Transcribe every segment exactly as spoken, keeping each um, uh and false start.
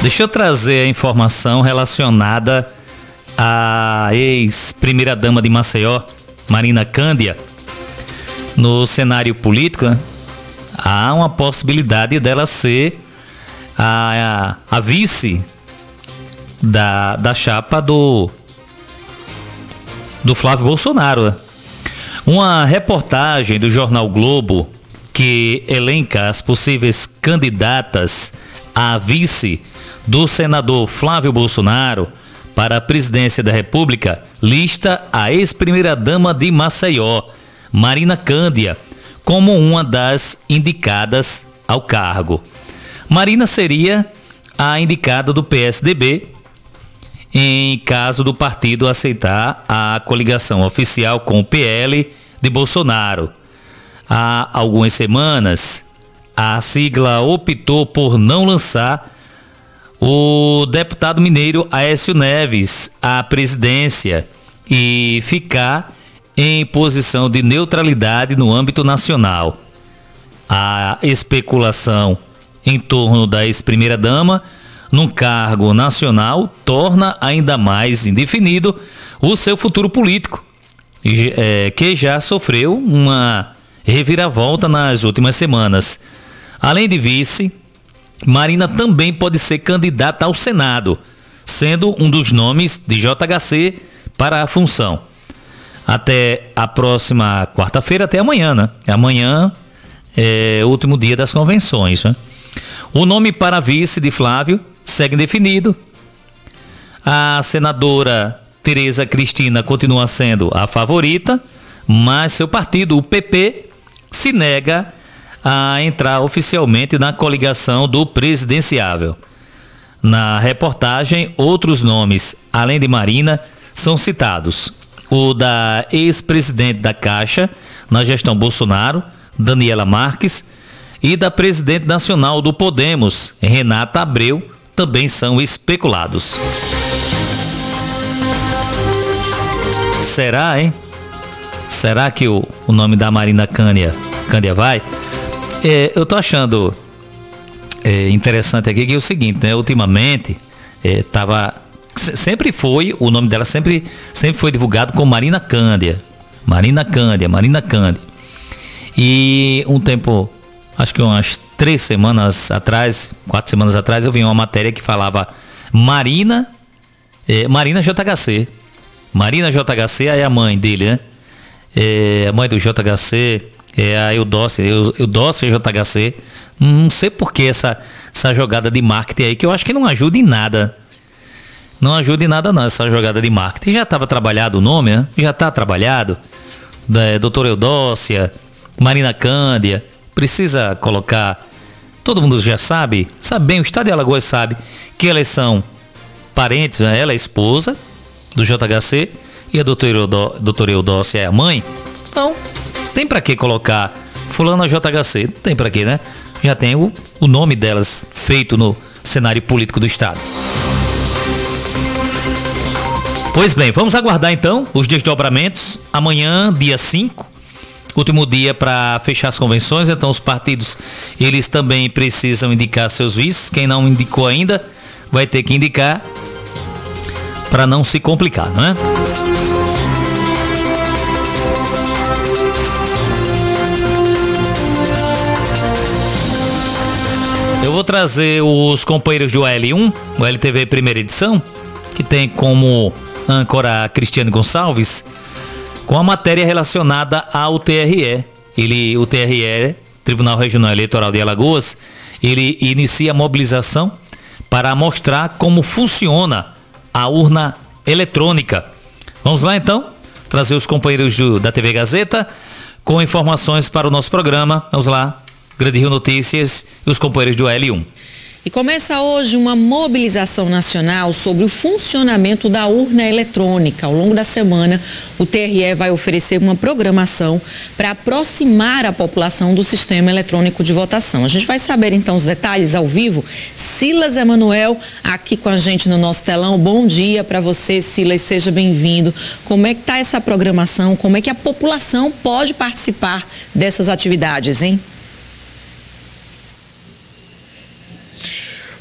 Deixa eu trazer a informação relacionada à ex-primeira-dama de Maceió, Marina Cândia. No cenário político, né, há uma possibilidade dela ser a, a, a vice da, da chapa do, do Flávio Bolsonaro. Né? Uma reportagem do jornal Globo que elenca as possíveis candidatas a vice do senador Flávio Bolsonaro para a presidência da República lista a ex-primeira-dama de Maceió, Marina Cândia, como uma das indicadas ao cargo. Marina seria a indicada do P S D B em caso do partido aceitar a coligação oficial com o P L de Bolsonaro. Há algumas semanas, a sigla optou por não lançar o deputado mineiro Aécio Neves à presidência e ficar em posição de neutralidade no âmbito nacional. A especulação em torno da ex-primeira-dama num cargo nacional torna ainda mais indefinido o seu futuro político, que já sofreu uma reviravolta nas últimas semanas. Além de vice, Marina também pode ser candidata ao Senado, sendo um dos nomes de J H C para a função. Até a próxima quarta-feira, até amanhã, né? Amanhã é o último dia das convenções, né? O nome para vice de Flávio segue indefinido. A senadora Tereza Cristina continua sendo a favorita, mas seu partido, o P P, se nega a entrar oficialmente na coligação do presidenciável. Na reportagem, outros nomes, além de Marina, são citados. O da ex-presidente da Caixa, na gestão Bolsonaro, Daniela Marques, e da presidente nacional do Podemos, Renata Abreu, também são especulados. Será, hein? Será que o, o nome da Marina Cândia, Cândia vai? É, eu tô achando é, interessante aqui que é o seguinte, né? Ultimamente, é, tava, sempre foi, o nome dela sempre, sempre foi divulgado como Marina Cândia. Marina Cândia, Marina Cândia. E um tempo, acho que umas três semanas atrás, quatro semanas atrás, eu vi uma matéria que falava Marina, é, Marina J H C. Marina J H C é a mãe dele, né? É, a mãe do J H C é a Eudócia, Eudócia J H C. Não sei por que essa, essa jogada de marketing aí, que eu acho que não ajuda em nada. Não ajuda em nada não, essa jogada de marketing. Já estava trabalhado o nome, né? Já está trabalhado. É, doutora Eudócia, Marina Cândia. Precisa colocar... Todo mundo já sabe, sabe bem, o estado de Alagoas sabe que elas são parentes, né? Ela é esposa do J H C e a doutora, Eudó, doutora Eudócia é a mãe. Então, tem pra que colocar fulano J H C? Não tem pra que, né? Já tem o, o nome delas feito no cenário político do estado. Pois bem, vamos aguardar então os desdobramentos. Amanhã, dia cinco, último dia para fechar as convenções. Então os partidos, eles também precisam indicar seus vices. Quem não indicou ainda vai ter que indicar para não se complicar, não é? Eu vou trazer os companheiros do A L um, o L T V primeira edição, que tem como âncora Cristiane Gonçalves, com a matéria relacionada ao T R E. Ele, o T R E, Tribunal Regional Eleitoral de Alagoas, ele inicia a mobilização para mostrar como funciona a urna eletrônica. Vamos lá então, trazer os companheiros do, da T V Gazeta com informações para o nosso programa. Vamos lá, Grande Rio Notícias e os companheiros do A L um. E começa hoje uma mobilização nacional sobre o funcionamento da urna eletrônica. Ao longo da semana, o T R E vai oferecer uma programação para aproximar a população do sistema eletrônico de votação. A gente vai saber então os detalhes ao vivo. Silas Emanuel aqui com a gente no nosso telão. Bom dia para você, Silas, seja bem-vindo. Como é que está essa programação? Como é que a população pode participar dessas atividades, hein?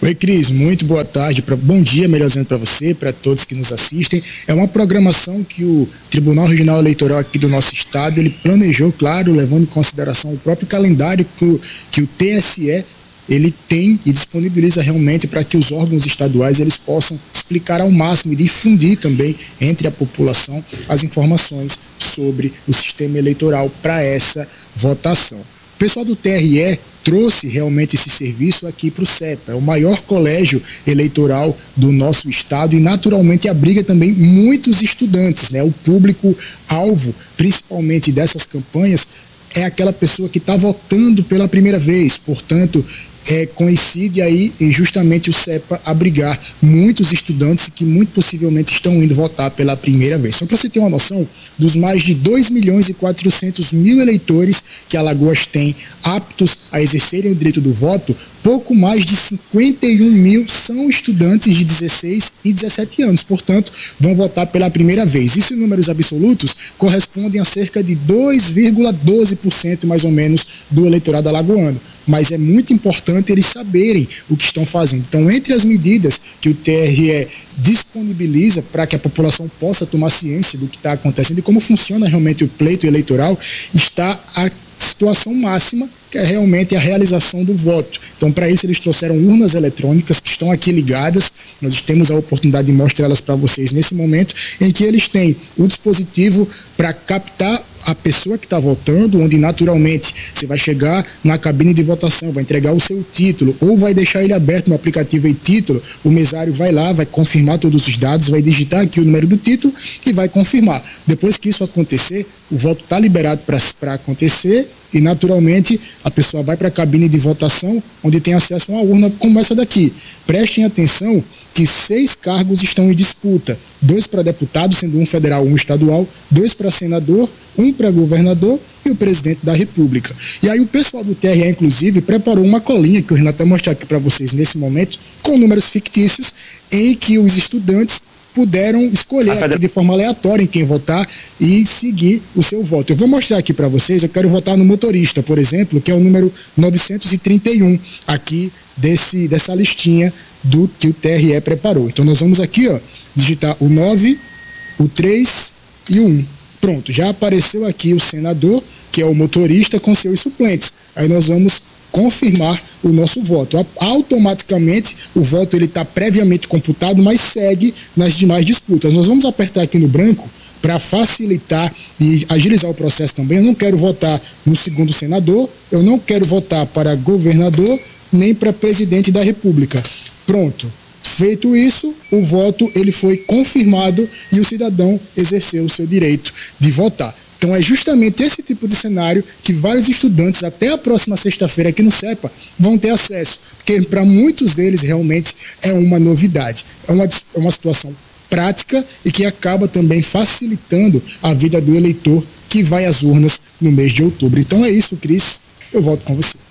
Oi, Cris, muito boa tarde, pra, bom dia, melhor dizendo, para você, para todos que nos assistem. É uma programação que o Tribunal Regional Eleitoral aqui do nosso estado, ele planejou, claro, levando em consideração o próprio calendário que o, que o T S E ele tem e disponibiliza realmente para que os órgãos estaduais eles possam explicar ao máximo e difundir também entre a população as informações sobre o sistema eleitoral para essa votação. O pessoal do T R E trouxe realmente esse serviço aqui para o CEPA, é o maior colégio eleitoral do nosso estado e naturalmente abriga também muitos estudantes, né? O público-alvo, principalmente dessas campanhas, é aquela pessoa que está votando pela primeira vez, portanto, é, coincide aí justamente o CEPA abrigar muitos estudantes que muito possivelmente estão indo votar pela primeira vez. Só para você ter uma noção, dos mais de dois milhões e quatrocentos mil eleitores que Alagoas tem aptos a exercerem o direito do voto, pouco mais de cinquenta e um mil são estudantes de dezesseis e dezessete anos, portanto, vão votar pela primeira vez. Isso em números absolutos correspondem a cerca de dois vírgula doze por cento mais ou menos do eleitorado alagoano. Mas é muito importante eles saberem o que estão fazendo. Então, entre as medidas que o T R E disponibiliza para que a população possa tomar ciência do que está acontecendo e como funciona realmente o pleito eleitoral, está a situação máxima, que é realmente a realização do voto. Então, para isso, eles trouxeram urnas eletrônicas que estão aqui ligadas. Nós temos a oportunidade de mostrá-las para vocês nesse momento, em que eles têm o dispositivo para captar a pessoa que está votando, onde naturalmente você vai chegar na cabine de votação, vai entregar o seu título, ou vai deixar ele aberto no aplicativo e título, o mesário vai lá, vai confirmar todos os dados, vai digitar aqui o número do título e vai confirmar. Depois que isso acontecer, o voto está liberado para acontecer e naturalmente a pessoa vai para a cabine de votação, onde tem acesso a uma urna como essa daqui. Prestem atenção que seis cargos estão em disputa, dois para deputado, sendo um federal, um estadual, dois para senador, um para governador e o presidente da República. E aí o pessoal do T R E, inclusive, preparou uma colinha, que o Renato vai mostrar aqui para vocês nesse momento, com números fictícios, em que os estudantes puderam escolher aqui de forma aleatória em quem votar e seguir o seu voto. Eu vou mostrar aqui para vocês, eu quero votar no motorista, por exemplo, que é o número novecentos e trinta e um aqui desse, dessa listinha do que o T R E preparou. Então nós vamos aqui, ó, digitar o nove, o três e o um. Pronto, já apareceu aqui o senador, que é o motorista, com seus suplentes. Aí nós vamos confirmar o nosso voto. Automaticamente o voto ele está previamente computado, mas segue nas demais disputas. Nós vamos apertar aqui no branco para facilitar e agilizar o processo também. Eu não quero votar no segundo senador, eu não quero votar para governador, nem para presidente da República. Pronto. Feito isso, o voto ele foi confirmado e o cidadão exerceu o seu direito de votar. Então é justamente esse tipo de cenário que vários estudantes até a próxima sexta-feira aqui no CEPA vão ter acesso, porque para muitos deles realmente é uma novidade, é uma, é uma situação prática e que acaba também facilitando a vida do eleitor que vai às urnas no mês de outubro. Então é isso, Cris, eu volto com você.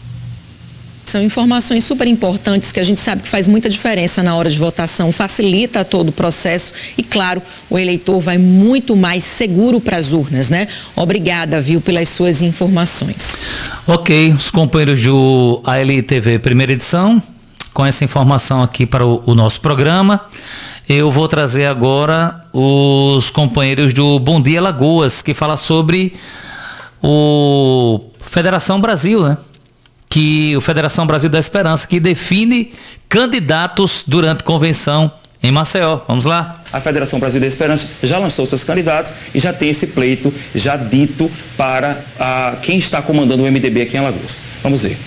São informações super importantes que a gente sabe que faz muita diferença na hora de votação, facilita todo o processo e, claro, o eleitor vai muito mais seguro para as urnas, né? Obrigada, viu, pelas suas informações. Ok, os companheiros do A L T V primeira edição, com essa informação aqui para o, o nosso programa. Eu vou trazer agora os companheiros do Bom Dia Alagoas, que fala sobre o Federação Brasil, né? Que o Federação Brasil da Esperança, que define candidatos durante convenção em Maceió. Vamos lá? A Federação Brasil da Esperança já lançou seus candidatos e já tem esse pleito já dito para a, quem está comandando o M D B aqui em Alagoas. Vamos ver.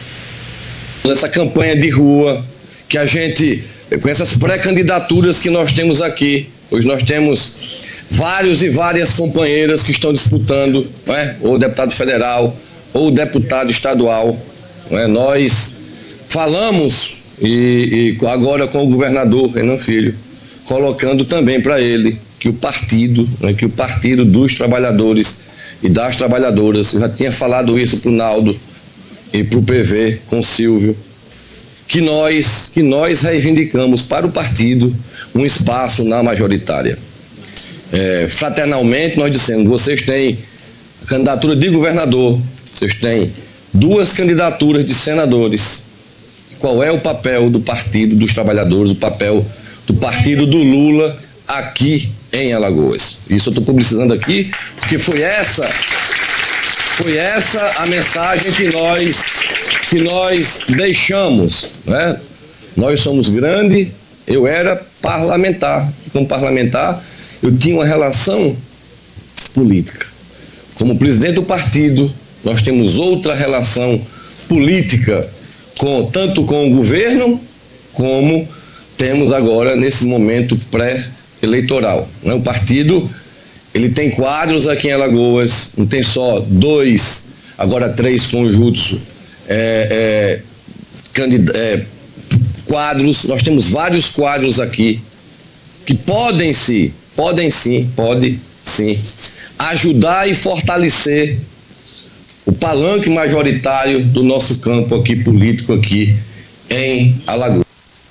Essa campanha de rua, que a gente, com essas pré-candidaturas que nós temos aqui, hoje nós temos vários e várias companheiras que estão disputando, né? Ou deputado federal, ou deputado estadual. É, nós falamos e, e agora com o governador Renan Filho, colocando também para ele que o partido, né, que o partido dos trabalhadores e das trabalhadoras, eu já tinha falado isso para o Naldo e para o P V com o Silvio, que nós, que nós reivindicamos para o partido um espaço na majoritária. É, fraternalmente nós dissemos, vocês têm a candidatura de governador, vocês têm duas candidaturas de senadores. qual é o papel do Partido dos Trabalhadores, o papel do Partido do Lula aqui em Alagoas. Isso eu estou publicizando aqui porque foi essa, foi essa a mensagem que nós, que nós deixamos, né? Nós somos grandes, eu era parlamentar, como parlamentar eu tinha uma relação política. Como presidente do partido, nós temos outra relação política, com, tanto com o governo, como temos agora nesse momento pré-eleitoral. Né? O partido, ele tem quadros aqui em Alagoas, não tem só dois, agora três conjuntos é, é, candid- é, quadros, nós temos vários quadros aqui que podem sim, podem sim, pode sim, ajudar e fortalecer o palanque majoritário do nosso campo aqui político aqui em Alagoas.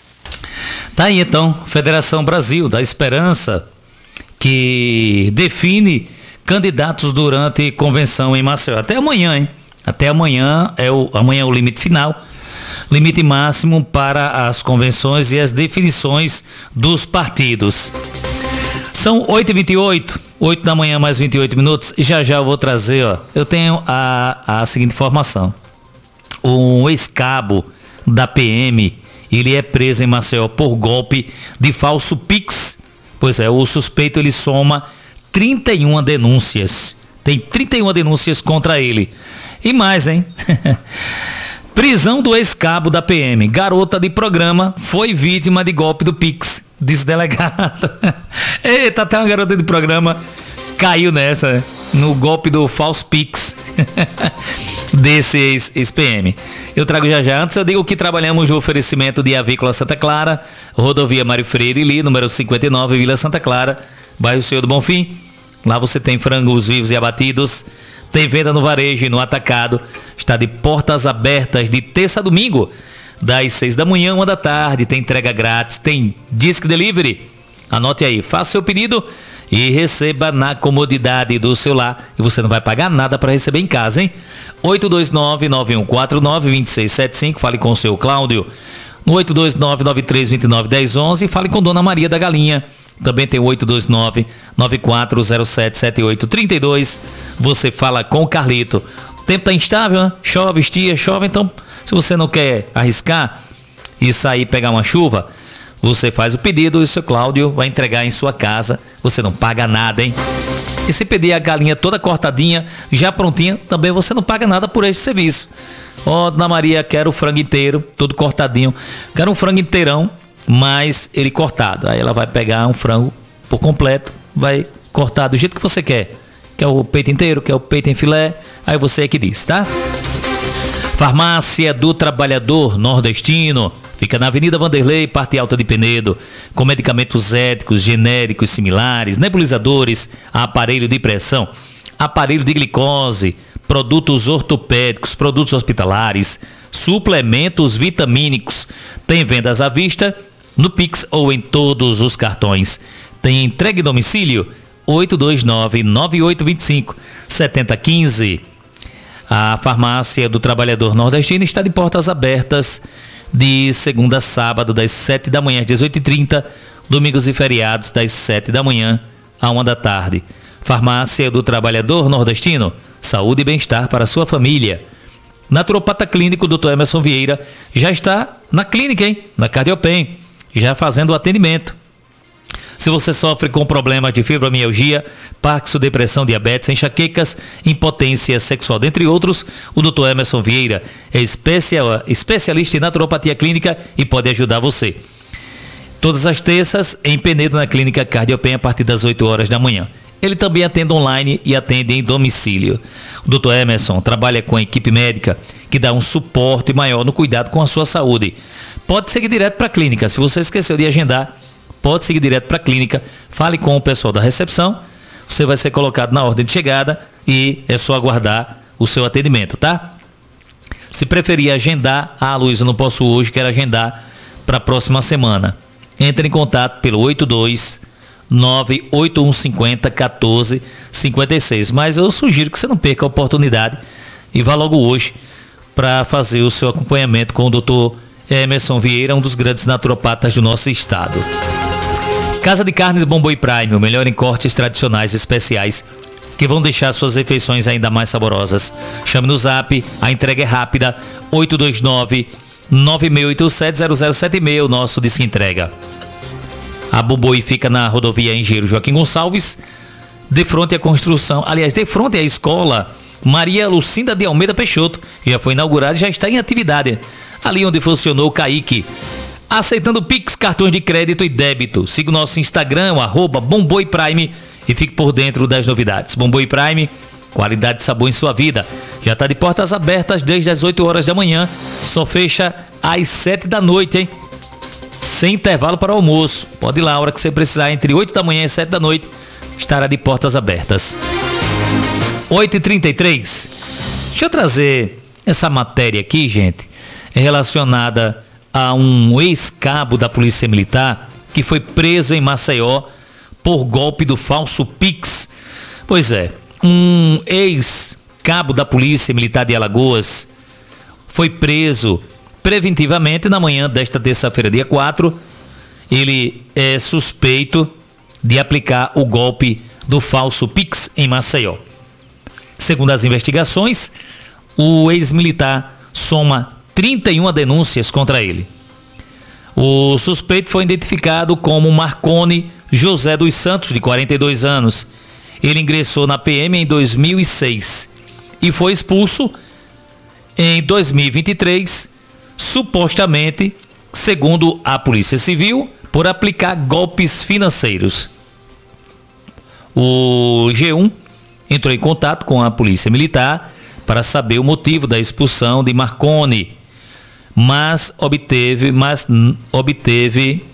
Tá aí então, Federação Brasil da Esperança, que define candidatos durante convenção em Maceió. Até amanhã, hein? Até amanhã é o, amanhã é o limite final, limite máximo para as convenções e as definições dos partidos. São oito e vinte e oito, oito da manhã mais vinte e oito minutos, já já eu vou trazer, ó, eu tenho a, a seguinte informação. Um ex-cabo da P M, ele é preso em Maceió por golpe de falso Pix. Pois é, o suspeito ele soma trinta e uma denúncias, tem trinta e uma denúncias contra ele. E mais, hein? Prisão do ex-cabo da P M. Garota de programa foi vítima de golpe do Pix, diz delegado. Eita, até uma garota de programa caiu nessa, né? No golpe do falso Pix desse ex-P M. Eu trago já já. Antes eu digo que trabalhamos no oferecimento de Avícola Santa Clara, Rodovia Mário Freire e Li, número cinquenta e nove, Vila Santa Clara, bairro Senhor do Bonfim. Lá você tem frangos vivos e abatidos. Tem venda no varejo e no atacado. Está de portas abertas de terça a domingo, das seis da manhã, uma da tarde. Tem entrega grátis, tem Disque Delivery. Anote aí, faça seu pedido e receba na comodidade do celular. E você não vai pagar nada para receber em casa, hein? oito dois nove, nove um quatro nove, dois seis sete cinco. Fale com o seu Cláudio. No oito dois nove, nove três dois nove, um zero um um. Fale com Dona Maria da Galinha. Também tem o oito dois nove, nove quatro zero sete, sete oito três dois. Você fala com o Carlito. O tempo tá instável, né? Chove, estia, chove. Então, se você não quer arriscar e sair pegar uma chuva, você faz o pedido e o seu Cláudio vai entregar em sua casa. Você não paga nada, hein? E se pedir a galinha toda cortadinha, já prontinha, também você não paga nada por esse serviço. Ó, oh, Dona Maria, quero o frango inteiro, todo cortadinho. Quero um frango inteirão, mas ele cortado. Aí ela vai pegar um frango por completo, vai cortar do jeito que você quer. Quer o peito inteiro, quer o peito em filé, aí você é que diz, tá? Farmácia do Trabalhador Nordestino. Fica na Avenida Vanderlei, parte alta de Penedo, com medicamentos éticos, genéricos similares, nebulizadores, aparelho de pressão, aparelho de glicose, produtos ortopédicos, produtos hospitalares, suplementos vitamínicos. Tem vendas à vista, no Pix ou em todos os cartões. Tem entrega em domicílio oito dois nove, nove oito dois cinco, sete zero um cinco. A Farmácia do Trabalhador Nordestino está de portas abertas de segunda a sábado, das sete da manhã às dezoito e trinta, domingos e feriados, das sete da manhã à uma da tarde. Farmácia do Trabalhador Nordestino, saúde e bem-estar para a sua família. Naturopata Clínico, doutor Emerson Vieira, já está na clínica, hein? Na Cardiopen, já fazendo o atendimento. Se você sofre com problemas de fibromialgia, Parkinson, depressão, diabetes, enxaquecas, impotência sexual, dentre outros, o doutor Emerson Vieira é especial, especialista em naturopatia clínica e pode ajudar você. Todas as terças, em Penedo, na clínica Cardiopen, a partir das oito horas da manhã. Ele também atende online e atende em domicílio. O doutor Emerson trabalha com a equipe médica que dá um suporte maior no cuidado com a sua saúde. Pode seguir direto para a clínica. Se você esqueceu de agendar, pode seguir direto para a clínica, fale com o pessoal da recepção, você vai ser colocado na ordem de chegada e é só aguardar o seu atendimento, tá? Se preferir agendar, ah, Luiz, eu não posso hoje, quero agendar para a próxima semana. Entre em contato pelo oito dois nove oito um cinco zero, um quatro cinco seis. Mas eu sugiro que você não perca a oportunidade e vá logo hoje para fazer o seu acompanhamento com o doutor Emerson Vieira, um dos grandes naturopatas do nosso estado. Casa de Carnes Bom Boi Prime, o melhor em cortes tradicionais especiais que vão deixar suas refeições ainda mais saborosas. Chame no zap, a entrega é rápida, oito dois nove, nove seis oito sete, zero zero sete seis, o nosso Disque Entrega. A Bom Boi fica na rodovia Engenheiro Joaquim Gonçalves, de frente à construção, aliás, de frente à escola Maria Lucinda de Almeida Peixoto, já foi inaugurada e já está em atividade, ali onde funcionou o Caique. Aceitando Pix, cartões de crédito e débito. Siga o nosso Instagram, o arroba Bomboi Prime, e fique por dentro das novidades. Bomboi Prime, qualidade e sabor em sua vida. Já está de portas abertas desde as oito horas da manhã, só fecha às sete da noite, hein? Sem intervalo para o almoço. Pode ir lá a hora que você precisar, entre oito da manhã e sete da noite, estará de portas abertas. oito e trinta e três. Deixa eu trazer essa matéria aqui, gente, relacionada a um ex-cabo da Polícia Militar que foi preso em Maceió por golpe do falso Pix. Pois é, um ex-cabo da Polícia Militar de Alagoas foi preso preventivamente na manhã desta terça-feira, dia quatro. Ele é suspeito de aplicar o golpe do falso Pix em Maceió. Segundo as investigações, o ex-militar soma trinta e uma denúncias contra ele. O suspeito foi identificado como Marcone José dos Santos, de quarenta e dois anos. Ele ingressou na P M em dois mil e seis e foi expulso em dois mil e vinte e três, supostamente, segundo a Polícia Civil, por aplicar golpes financeiros. O G um entrou em contato com a Polícia Militar para saber o motivo da expulsão de Marcone, mas obteve, mas obteve,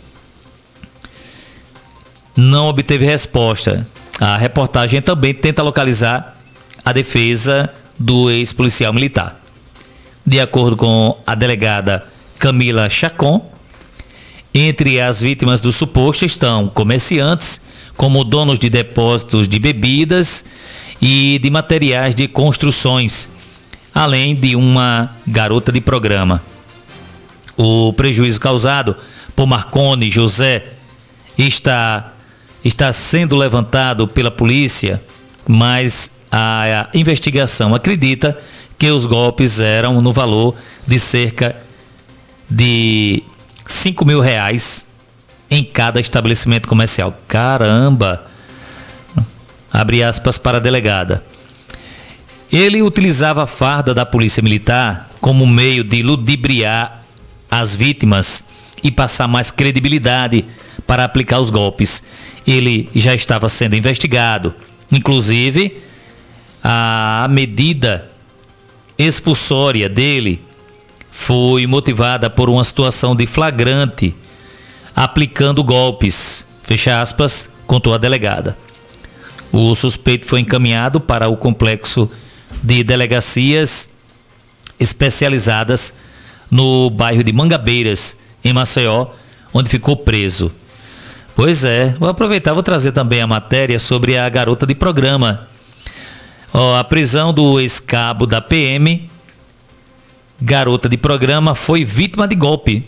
não obteve resposta. A reportagem também tenta localizar a defesa do ex-policial militar. De acordo com a delegada Camila Chacon, entre as vítimas do suposto estão comerciantes, como donos de depósitos de bebidas e de materiais de construções, além de uma garota de programa. O prejuízo causado por Marcone José está, está sendo levantado pela polícia, mas a, a investigação acredita que os golpes eram no valor de cerca de cinco mil reais em cada estabelecimento comercial. Caramba! Abre aspas para a delegada. Ele utilizava a farda da Polícia Militar como meio de ludibriar as vítimas e passar mais credibilidade para aplicar os golpes. Ele já estava sendo investigado. Inclusive, a medida expulsória dele foi motivada por uma situação de flagrante, aplicando golpes. Fecha aspas, contou a delegada. O suspeito foi encaminhado para o complexo de delegacias especializadas no bairro de Mangabeiras, em Maceió, onde ficou preso. Pois é, vou aproveitar, vou trazer também a matéria sobre a garota de programa. Ó, a prisão do ex-cabo da P M, garota de programa, foi vítima de golpe.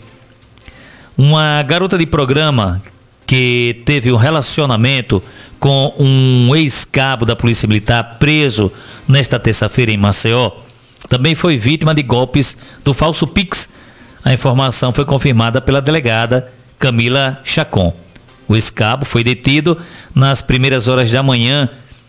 Uma garota de programa que teve um relacionamento com um ex-cabo da Polícia Militar preso nesta terça-feira em Maceió, também foi vítima de golpes do falso Pix. A informação foi confirmada pela delegada Camila Chacon. O ex-cabo foi detido nas primeiras horas da manhã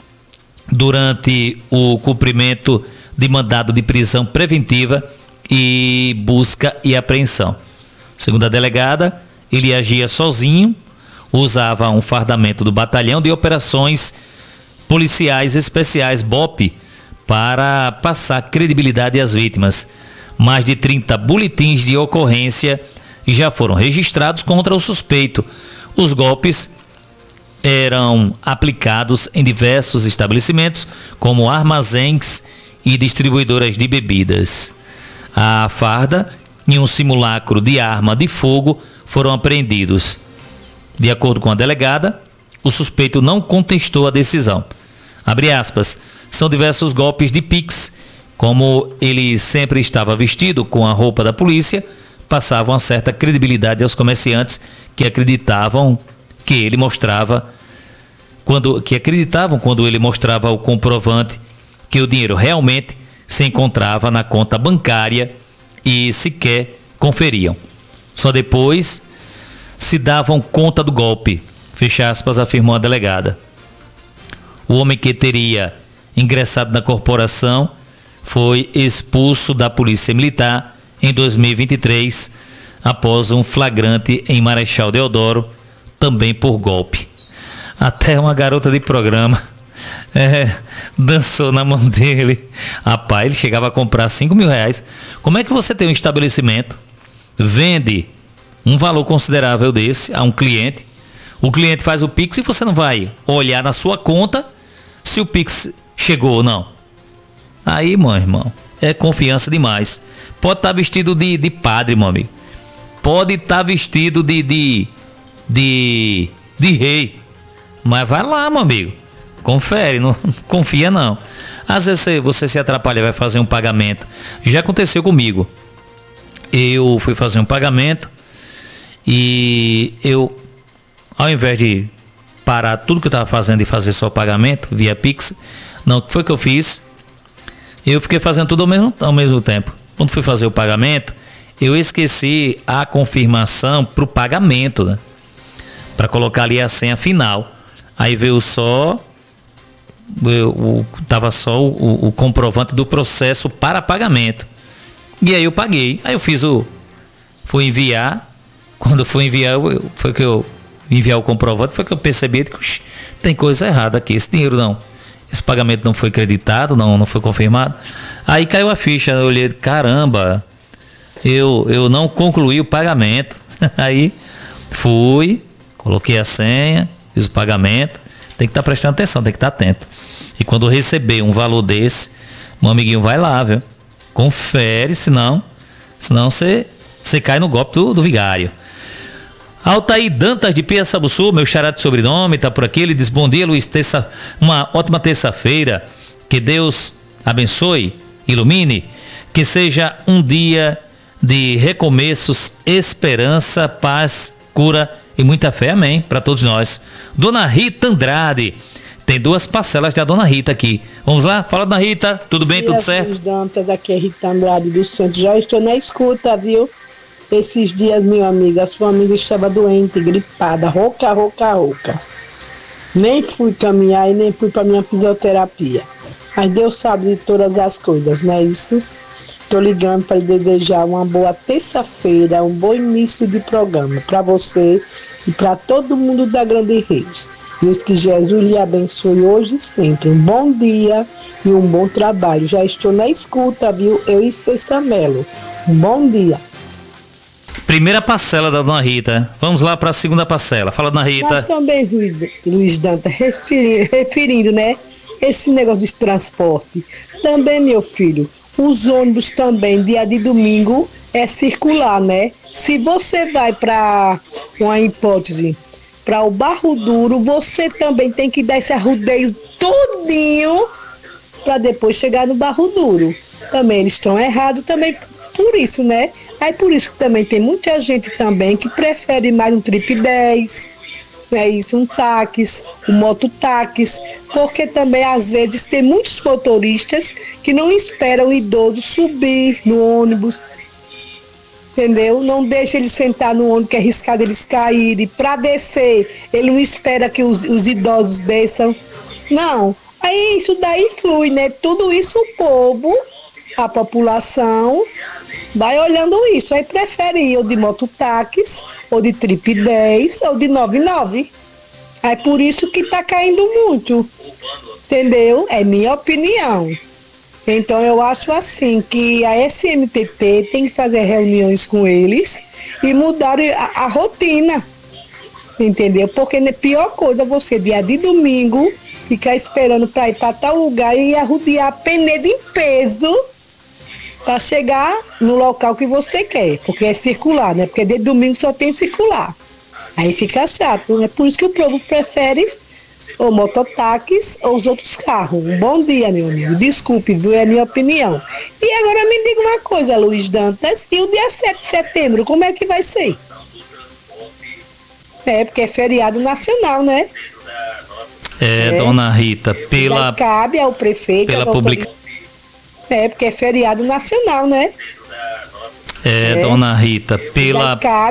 durante o cumprimento de mandado de prisão preventiva e busca e apreensão. Segundo a delegada, ele agia sozinho, usava um fardamento do Batalhão de Operações Policiais Especiais, B O P, para passar credibilidade às vítimas. Mais de trinta boletins de ocorrência já foram registrados contra o suspeito. Os golpes eram aplicados em diversos estabelecimentos, como armazéns e distribuidoras de bebidas. A farda e um simulacro de arma de fogo foram apreendidos. De acordo com a delegada, o suspeito não contestou a decisão. Abre aspas, são diversos golpes de Pix. Como ele sempre estava vestido com a roupa da polícia, passava uma certa credibilidade aos comerciantes que acreditavam que ele mostrava, quando, que acreditavam quando ele mostrava o comprovante que o dinheiro realmente se encontrava na conta bancária e sequer conferiam. Só depois se davam conta do golpe, fecha aspas, afirmou a delegada. O homem que teria ingressado na corporação foi expulso da Polícia Militar em dois mil e vinte e três, após um flagrante em Marechal Deodoro, também por golpe. Até uma garota de programa é, dançou na mão dele. Rapaz, ele chegava a comprar cinco mil reais. Como é que você tem um estabelecimento, vende um valor considerável desse a um cliente, o cliente faz o Pix e você não vai olhar na sua conta se o Pix chegou ou não? Aí, meu irmão, é confiança demais. Pode estar tá vestido de, de padre, meu amigo. Pode estar tá vestido de, de, de, de rei. Mas vai lá, meu amigo. Confere, não confia não. Às vezes você, você se atrapalha, vai fazer um pagamento. Já aconteceu comigo. Eu fui fazer um pagamento e eu, ao invés de parar tudo que eu estava fazendo e fazer só o pagamento via Pix, não, o que foi que eu fiz? Eu fiquei fazendo tudo ao mesmo, ao mesmo tempo. Quando fui fazer o pagamento, eu esqueci a confirmação para o pagamento, né? Para colocar ali a senha final. Aí veio só, eu, o, tava só o, o comprovante do processo para pagamento. E aí eu paguei. Aí eu fiz o, fui enviar. Quando fui enviar, eu, foi que eu enviar o comprovante, foi que eu percebi que uxi, tem coisa errada aqui. Esse dinheiro não, esse pagamento não foi creditado, não, não foi confirmado. Aí caiu a ficha, eu olhei, caramba, eu, eu não concluí o pagamento. Aí fui, coloquei a senha, fiz o pagamento. Tem que estar tá prestando atenção, tem que estar tá atento. E quando receber um valor desse, meu amiguinho, vai lá, viu? Confere, senão senão você você cai no golpe do, do vigário. Altair Dantas de Piaçabuçu, meu xará de sobrenome, tá por aqui. Ele diz: bom dia, Luiz, terça, uma ótima terça-feira, que Deus abençoe, ilumine, que seja um dia de recomeços, esperança, paz, cura e muita fé, amém, para todos nós. Dona Rita Andrade, tem duas parcelas da Dona Rita aqui. Vamos lá? Fala, Dona Rita, tudo bem, tudo certo? Dantas, aqui é Rita Andrade do Centro, já estou na escuta, viu? Esses dias, meu amigo, a sua amiga estava doente, gripada, rouca, rouca, rouca. Nem fui caminhar e nem fui para minha fisioterapia. Mas Deus sabe de todas as coisas, não é isso? Estou ligando para lhe desejar uma boa terça-feira, um bom início de programa para você e para todo mundo da Grande Reis. Deus, que Jesus lhe abençoe hoje e sempre. Um bom dia e um bom trabalho. Já estou na escuta, viu? Eu e César Melo. Um bom dia. Primeira parcela da Dona Rita. Vamos lá para a segunda parcela. Fala, Dona Rita. Mas também, Luiz Dantas, referindo, referindo, né? Esse negócio de transporte. Também, meu filho, os ônibus também, dia de domingo, é circular, né? Se você vai para uma hipótese, para o Barro Duro, você também tem que dar esse arrudeio todinho para depois chegar no Barro Duro. Também eles estão errados também por isso, né? Aí por isso que também tem muita gente também que prefere mais um Trip dez, é isso, um táxi, um mototáxi, porque também às vezes tem muitos motoristas que não esperam o idoso subir no ônibus, entendeu? Não deixa ele sentar no ônibus, que é arriscado eles caírem. Para descer, ele não espera que os, os idosos desçam. Não, aí isso daí influi, né? Tudo isso o povo, a população, vai olhando isso. Aí prefere ir ou de mototáxi, ou de Trip dez, ou de noventa e nove. Aí por isso que tá caindo muito, entendeu? É minha opinião. Então eu acho assim que a S M T T tem que fazer reuniões com eles e mudar a, a rotina, entendeu? Porque a pior coisa é você, dia de domingo, ficar esperando para ir para tal lugar e arrodear a pneu em peso para chegar no local que você quer, porque é circular, né? Porque de domingo só tem circular. Aí fica chato, é por isso que o povo prefere ou mototáxis, ou os outros carros. Um bom dia, meu amigo. Desculpe, viu? É a minha opinião. E agora me diga uma coisa, Luiz Dantas. E o dia sete de setembro, como é que vai ser? É, porque é feriado nacional, né? É, é. Dona Rita, pela... Daí cabe ao prefeito... Pela publica... É, porque é feriado nacional, né? É, é. Dona Rita, pela... Daí cabe